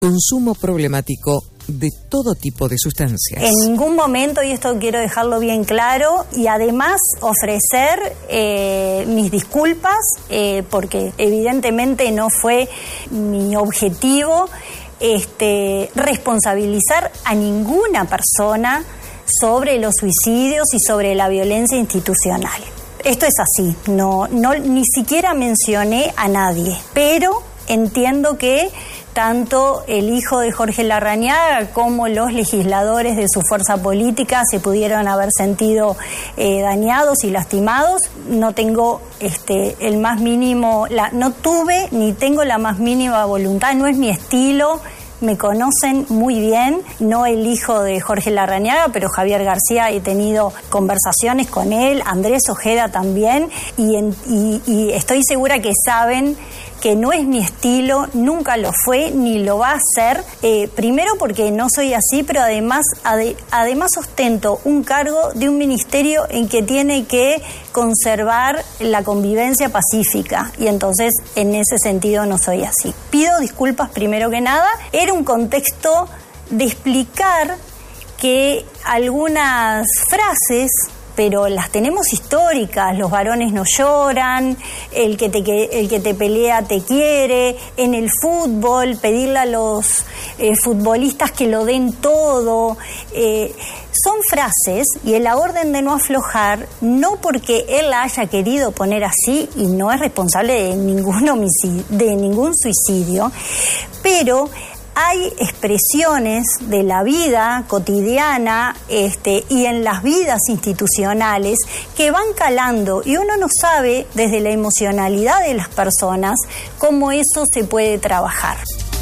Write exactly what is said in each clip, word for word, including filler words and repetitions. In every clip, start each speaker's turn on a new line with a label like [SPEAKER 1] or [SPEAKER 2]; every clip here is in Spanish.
[SPEAKER 1] Consumo problemático de todo tipo de sustancias.
[SPEAKER 2] En ningún momento, y esto quiero dejarlo bien claro, y además ofrecer eh, mis disculpas, eh, porque evidentemente no fue mi objetivo este, responsabilizar a ninguna persona sobre los suicidios y sobre la violencia institucional. Esto es así, no, no, ni siquiera mencioné a nadie, pero entiendo que tanto el hijo de Jorge Larrañaga como los legisladores de su fuerza política se pudieron haber sentido eh, dañados y lastimados. No tengo este, el más mínimo, la, no tuve ni tengo la más mínima voluntad, no es mi estilo. Me conocen muy bien, no el hijo de Jorge Larrañaga, pero Javier García, he tenido conversaciones con él, Andrés Ojeda también, y, en, y, y estoy segura que saben que no es mi estilo, nunca lo fue, ni lo va a ser, eh, primero porque no soy así, pero además, ade, además ostento un cargo de un ministerio en que tiene que conservar la convivencia pacífica, y entonces en ese sentido no soy así. Pido disculpas primero que nada, era un contexto de explicar que algunas frases, pero las tenemos históricas, los varones no lloran, el que te, el que te pelea te quiere, en el fútbol, pedirle a los eh, futbolistas que lo den todo, eh, son frases, y en la orden de no aflojar, no porque él la haya querido poner así, y no es responsable de ningún homicidio, de ningún suicidio, pero hay expresiones de la vida cotidiana este, y en las vidas institucionales que van calando, y uno no sabe desde la emocionalidad de las personas cómo eso se puede trabajar.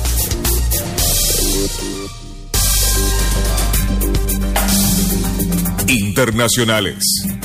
[SPEAKER 3] Internacionales.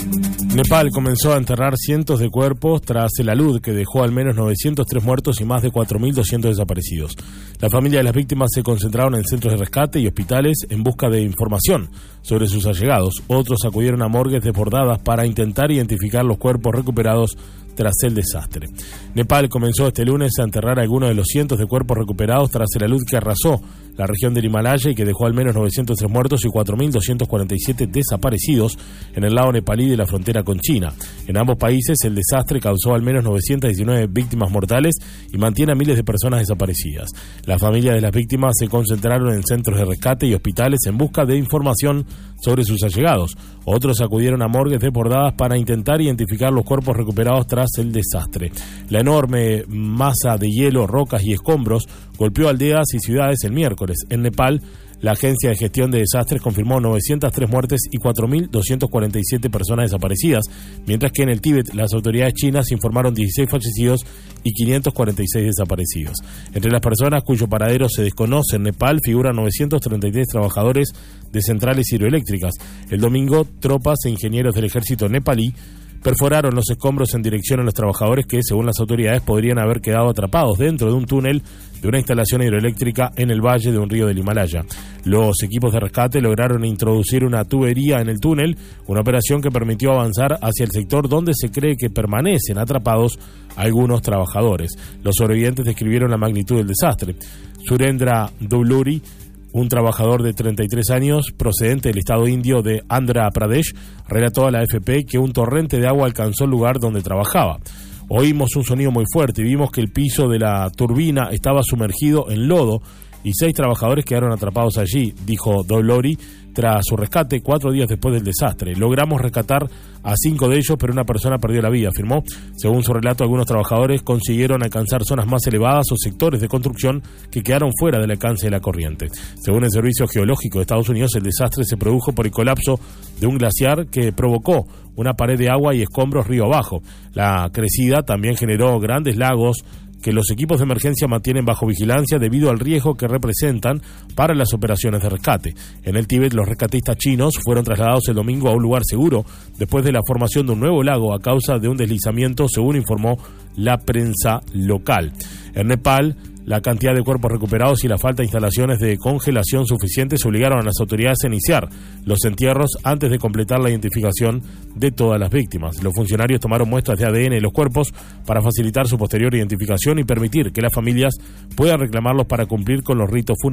[SPEAKER 4] Nepal comenzó a enterrar cientos de cuerpos tras el alud que dejó al menos novecientos tres muertos y más de cuatro mil doscientos desaparecidos. La familia de las víctimas se concentraron en centros de rescate y hospitales en busca de información sobre sus allegados. Otros acudieron a morgues desbordadas para intentar identificar los cuerpos recuperados tras el desastre. Nepal comenzó este lunes a enterrar algunos de los cientos de cuerpos recuperados tras el alud que arrasó la región del Himalaya y que dejó al menos novecientos tres muertos y cuatro mil doscientos cuarenta y siete desaparecidos en el lado nepalí de la frontera con China. En ambos países, el desastre causó al menos novecientas diecinueve víctimas mortales y mantiene a miles de personas desaparecidas. Las familias de las víctimas se concentraron en centros de rescate y hospitales en busca de información sobre sus allegados. Otros acudieron a morgues desbordadas para intentar identificar los cuerpos recuperados tras el desastre. La enorme masa de hielo, rocas y escombros golpeó aldeas y ciudades el miércoles. En Nepal, la Agencia de Gestión de Desastres confirmó novecientas tres muertes y cuatro mil doscientas cuarenta y siete personas desaparecidas, mientras que en el Tíbet las autoridades chinas informaron dieciséis fallecidos y quinientos cuarenta y seis desaparecidos. Entre las personas cuyo paradero se desconoce en Nepal figuran novecientos treinta y tres trabajadores de centrales hidroeléctricas. El domingo, tropas e ingenieros del ejército nepalí perforaron los escombros en dirección a los trabajadores que, según las autoridades, podrían haber quedado atrapados dentro de un túnel de una instalación hidroeléctrica en el valle de un río del Himalaya. Los equipos de rescate lograron introducir una tubería en el túnel, una operación que permitió avanzar hacia el sector donde se cree que permanecen atrapados algunos trabajadores. Los sobrevivientes describieron la magnitud del desastre. Surendra Douluri, un trabajador de treinta y tres años, procedente del estado indio de Andhra Pradesh, relató a la A F P que un torrente de agua alcanzó el lugar donde trabajaba. Oímos un sonido muy fuerte y vimos que el piso de la turbina estaba sumergido en lodo y seis trabajadores quedaron atrapados allí, dijo Douluri, tras su rescate cuatro días después del desastre. Logramos rescatar a cinco de ellos, pero una persona perdió la vida, afirmó. Según su relato, algunos trabajadores consiguieron alcanzar zonas más elevadas o sectores de construcción que quedaron fuera del alcance de la corriente. Según el Servicio Geológico de Estados Unidos, el desastre se produjo por el colapso de un glaciar que provocó una pared de agua y escombros río abajo. La crecida también generó grandes lagos que los equipos de emergencia mantienen bajo vigilancia debido al riesgo que representan para las operaciones de rescate. En el Tíbet, los rescatistas chinos fueron trasladados el domingo a un lugar seguro después de la formación de un nuevo lago a causa de un deslizamiento, según informó la prensa local. En Nepal, La cantidad de cuerpos recuperados y la falta de instalaciones de congelación suficientes obligaron a las autoridades a iniciar los entierros antes de completar la identificación de todas las víctimas. Los funcionarios tomaron muestras de A D N de los cuerpos para facilitar su posterior identificación y permitir que las familias puedan reclamarlos para cumplir con los ritos funerarios